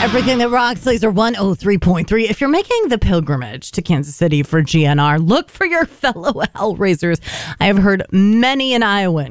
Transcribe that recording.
Everything that rocks, Laser 103.3. If you're making the pilgrimage to Kansas City for GNR, look for your fellow Hellraisers. I have heard many an Iowan